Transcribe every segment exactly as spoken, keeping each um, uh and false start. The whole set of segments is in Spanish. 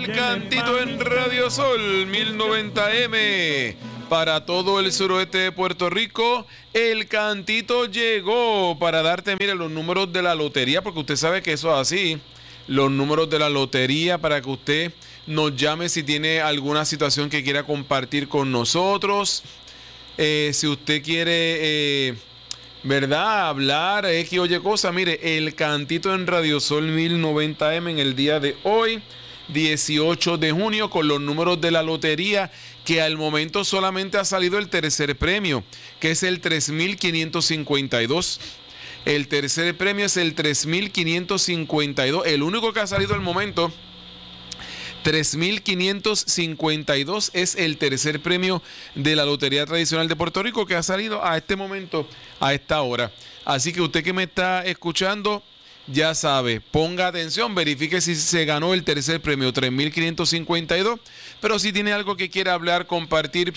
El Cantito en Radio Sol mil noventa eme. Para todo el suroeste de Puerto Rico, el Cantito llegó para darte, mire, los números de la lotería, porque usted sabe que eso es así. Los números de la lotería para que usted nos llame si tiene alguna situación que quiera compartir con nosotros. Eh, si usted quiere, eh, ¿verdad? Hablar, X oye cosa. Mire, el Cantito en Radio Sol mil noventa eme en el día de hoy, dieciocho de junio, con los números de la lotería, que al momento solamente ha salido el tercer premio, que es el tres mil quinientos cincuenta y dos. El tercer premio es el tres mil quinientos cincuenta y dos. El único que ha salido al momento, tres mil quinientos cincuenta y dos, es el tercer premio de la Lotería Tradicional de Puerto Rico que ha salido a este momento, a esta hora. Así que usted que me está escuchando, ya sabe, ponga atención, verifique si se ganó el tercer premio, tres mil quinientos cincuenta y dos. Pero si tiene algo que quiera hablar, compartir,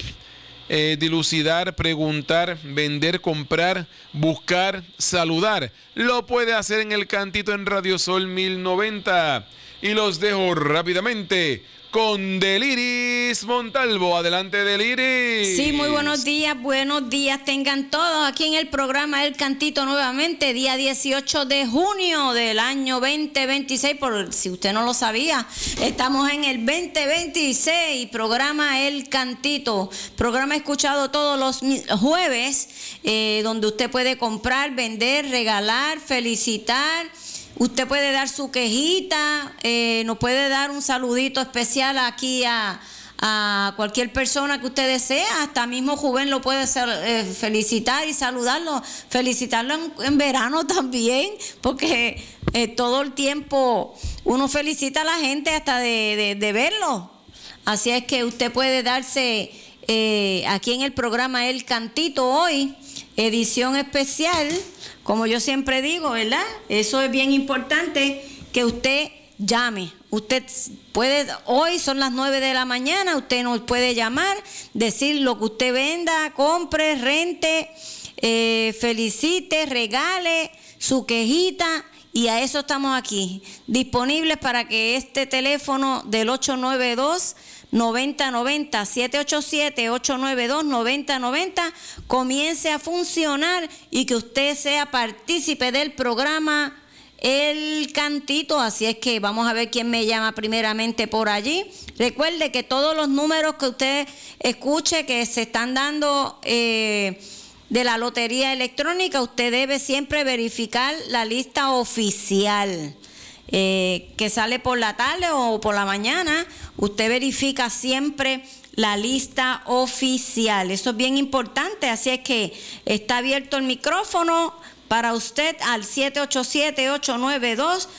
eh, dilucidar, preguntar, vender, comprar, buscar, saludar, lo puede hacer en el Cantito en Radio Sol mil noventa. Y los dejo rápidamente con Deliris Montalvo. Adelante, Deliris. Sí, muy buenos días, buenos días tengan todos aquí en el programa El Cantito nuevamente, día dieciocho de junio del año veinte veintiséis, por si usted no lo sabía, estamos en el veinte veintiséis, programa El Cantito, programa escuchado todos los jueves, eh, donde usted puede comprar, vender, regalar, felicitar. Usted puede dar su quejita, eh, nos puede dar un saludito especial aquí a, a cualquier persona que usted desea, hasta mismo Juven lo puede ser, eh, felicitar y saludarlo, felicitarlo en, en verano también, porque eh, todo el tiempo uno felicita a la gente hasta de, de, de verlo. Así es que usted puede darse eh, aquí en el programa El Cantito hoy, edición especial. Como yo siempre digo, ¿verdad? Eso es bien importante, que usted llame. Usted puede, hoy son las nueve de la mañana, usted nos puede llamar, decir lo que usted venda, compre, rente, eh, felicite, regale, su quejita, y a eso estamos aquí, disponibles para que este teléfono del ocho nueve dos, noventa noventa, siete ocho siete, ocho nueve dos, noventa noventa comience a funcionar y que usted sea partícipe del programa El Cantito. Así es que vamos a ver quién me llama primeramente por allí. Recuerde que todos los números que usted escuche que se están dando eh, de la lotería electrónica, usted debe siempre verificar la lista oficial. Eh, que sale por la tarde o por la mañana, usted verifica siempre la lista oficial. Eso es bien importante, así es que está abierto el micrófono para usted al siete ocho siete, ocho nueve dos,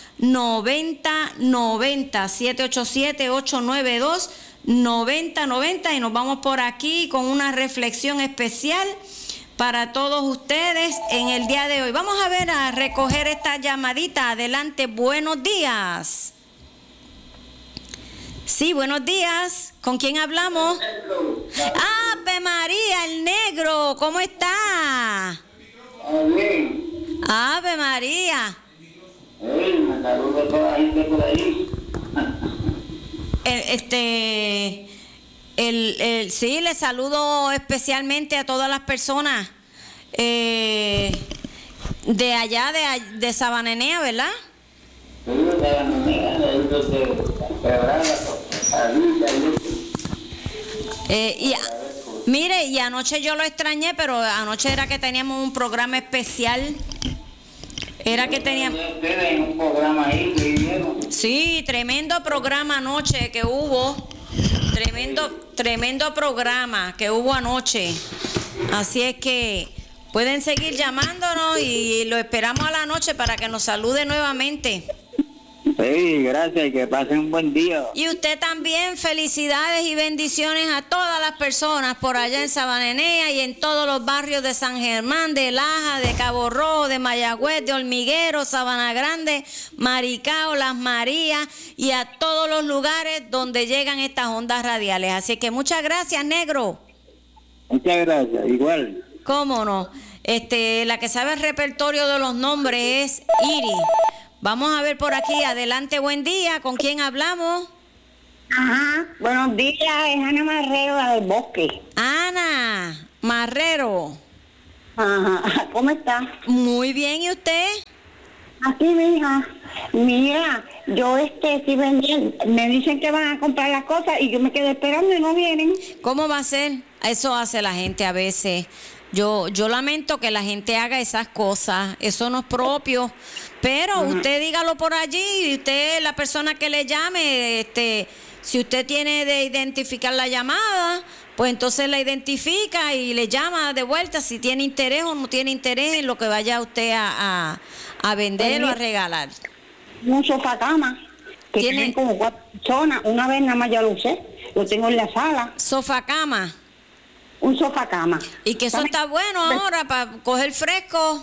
noventa noventa, siete ocho siete, ocho nueve dos, noventa noventa, y nos vamos por aquí con una reflexión especial para todos ustedes en el día de hoy. Vamos a ver, a recoger esta llamadita. Adelante, buenos días. Sí, buenos días. ¿Con quién hablamos? ¡Ave María, el negro! ¿Cómo está? ¡Ave María! Este... El, el, sí, le saludo especialmente a todas las personas eh, de allá, de, de Sabanenea, ¿verdad? Sí, de Sabanenea, eh, y, mire, y anoche yo lo extrañé, pero anoche era que teníamos un programa especial. Era que teníamos... Sí, tremendo programa anoche que hubo. Tremendo, tremendo programa que hubo anoche. Así es que pueden seguir llamándonos y lo esperamos a la noche para que nos salude nuevamente. Sí, gracias y que pasen un buen día. Y usted también, felicidades y bendiciones a todas las personas por allá en Sabanenea y en todos los barrios de San Germán, de Laja, de Cabo Rojo, de Mayagüez, de Hormiguero, Sabana Grande, Maricao, Las Marías y a todos los lugares donde llegan estas ondas radiales. Así que muchas gracias, negro. Muchas gracias, igual. ¿Cómo no? Este, la que sabe el repertorio de los nombres es Iri. Vamos a ver por aquí, adelante, buen día, ¿con quién hablamos? Ajá, buenos días, es Ana Marrero, la del Bosque. Ana Marrero. Ajá, ¿cómo está? Muy bien, ¿y usted? Aquí, mija. Mira, yo este estoy vendiendo, me dicen que van a comprar las cosas y yo me quedé esperando y no vienen. ¿Cómo va a ser? Eso hace la gente a veces. Yo, yo lamento que la gente haga esas cosas, eso no es propio, pero uh-huh. usted dígalo por allí, y usted, la persona que le llame, este, si usted tiene de identificar la llamada, pues entonces la identifica y le llama de vuelta si tiene interés o no tiene interés en lo que vaya usted a, a, a vender pues, o a regalar. Un sofá cama, que ¿Tiene? tienen como cuatro personas, una vez nada más ya lo usé, lo tengo en la sala. ¿Sofá cama? Un sofá cama. Y que eso está bueno ahora para coger fresco.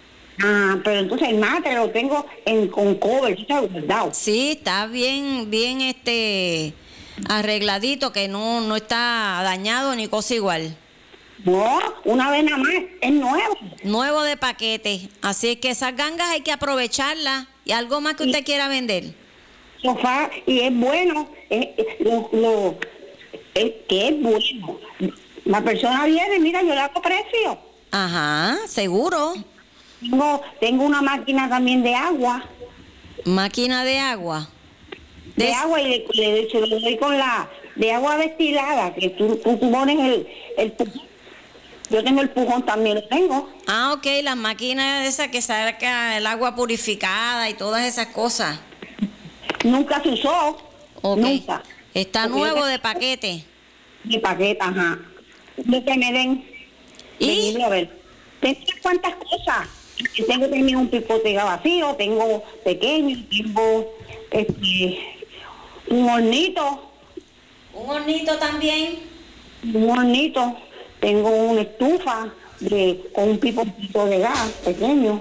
Ah, pero entonces el mate lo tengo en con cover, está guardado. Sí, está bien, bien este arregladito, que no, no está dañado ni cosa igual. No, una vez nada más, es nuevo. Nuevo de paquete. Así es que esas gangas hay que aprovecharlas. ¿Y algo más que usted y, quiera vender? Sofá, y es bueno, es, es, lo, lo, es que es bueno. La persona viene, mira, yo le hago precio. Ajá, seguro. Tengo, tengo una máquina también de agua. ¿Máquina de agua? De, de agua y le, le, se lo doy con la de agua destilada, que tú, tú, tú pones el, el pujón. Yo tengo el pujón también, lo tengo. Ah, ok, las máquinas esas que saca el agua purificada y todas esas cosas. Nunca se usó. Ok. Nunca. Está Porque nuevo tengo, de paquete. De paquete, ajá. De que me den. ¿Y? A ver. Tengo cuántas cosas. Tengo también un pipote vacío, tengo pequeño, tengo este, un hornito. ¿Un hornito también? Un hornito. Tengo una estufa de, con un pipotito de gas pequeño.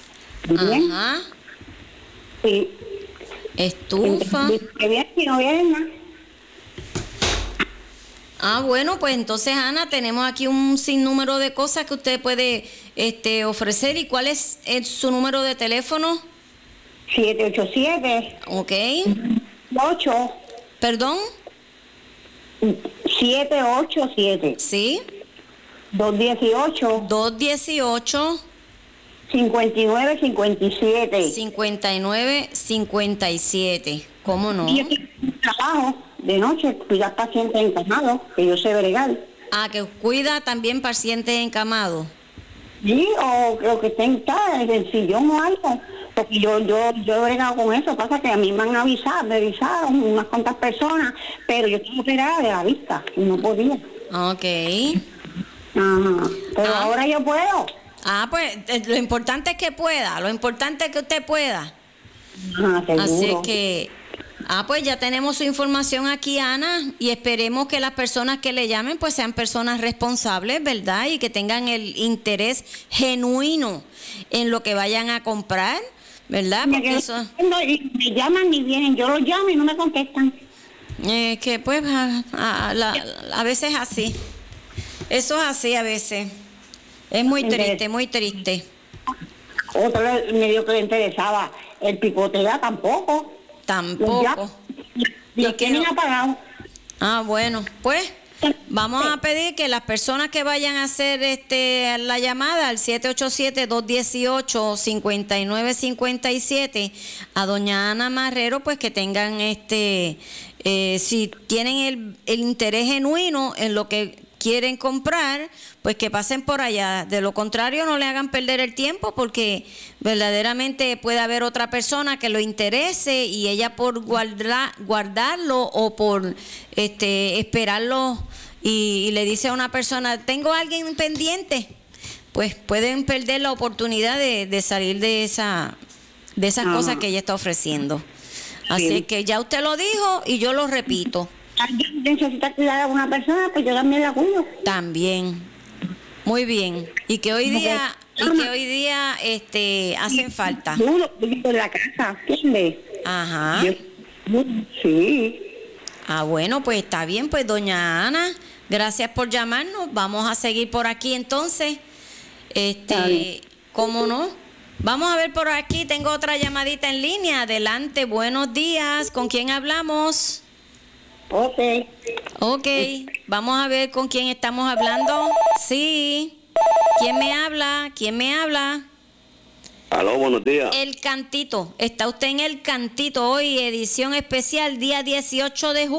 Bien. Ajá. Sí. Estufa. Que viene y no viene nada. Ah, bueno, pues entonces, Ana, tenemos aquí un sinnúmero de cosas que usted puede este, ofrecer. ¿Y cuál es el, su número de teléfono? siete ocho siete. Ok. ocho. ¿Perdón? siete ocho siete. Sí. dos dieciocho. dos dieciocho. cincuenta y nueve cincuenta y siete. cincuenta y nueve cincuenta y siete. ¿Cómo no? Y yo tengo un trabajo de noche, cuidar pacientes encamados, que yo sé bregar. Ah, que cuida también pacientes encamados. Sí, o, o que estén en el sillón o algo, porque yo yo yo he bregado con eso. Pasa que a mí me han avisado, me avisaron unas cuantas personas, pero yo estoy operada de la vista y no podía. Ok. Ajá, pero ah. ahora yo puedo. Ah, pues lo importante es que pueda, lo importante es que usted pueda. Ajá, seguro. Así que, ah, pues ya tenemos su información aquí, Ana, y esperemos que las personas que le llamen pues sean personas responsables, ¿verdad? Y que tengan el interés genuino en lo que vayan a comprar, ¿verdad? Porque eso... Y me llaman y vienen, yo los llamo y no me contestan. Eh, que pues a, a, la, a veces así, eso es así a veces. Es muy triste, muy triste. Otro medio que le interesaba, el pipote ya tampoco. Tampoco. Lo tienen apagado. Ah, bueno, pues vamos a pedir que las personas que vayan a hacer este la llamada al siete ocho siete, dos uno ocho, cinco nueve cinco siete a doña Ana Marrero, pues que tengan este, eh, si tienen el, el interés genuino en lo que quieren comprar, pues que pasen por allá. De lo contrario, no le hagan perder el tiempo, porque verdaderamente puede haber otra persona que lo interese y ella por guardar, guardarlo o por este esperarlo y, y le dice a una persona, tengo a alguien pendiente, pues pueden perder la oportunidad de, de salir de esa de esas ah. cosas que ella está ofreciendo. Así sí. que ya usted lo dijo y yo lo repito. ¿Alguien necesita cuidar a una persona? Pues yo también la cuido. También. Muy bien. Y que hoy día, y que hoy día este hacen falta. Yo lo cuido en la casa, ¿entiendes? Ajá. Yo, sí. Ah, bueno, pues está bien, pues doña Ana, gracias por llamarnos. Vamos a seguir por aquí entonces. Este, ¿cómo no? Vamos a ver por aquí, tengo otra llamadita en línea. Adelante, buenos días. ¿Con quién hablamos? Ok. Ok, vamos a ver con quién estamos hablando. Sí. ¿Quién me habla? ¿Quién me habla? Aló, buenos días. El Cantito. Está usted en El Cantito hoy, edición especial, día dieciocho de junio.